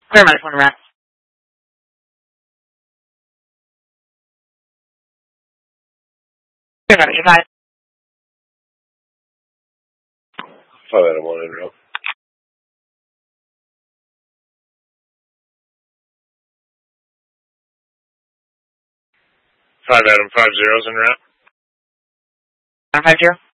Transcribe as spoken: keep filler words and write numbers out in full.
Clear minus one wrap. Clear minus five. Five Adam one in row. Five Adam five zeros in route. Five zero.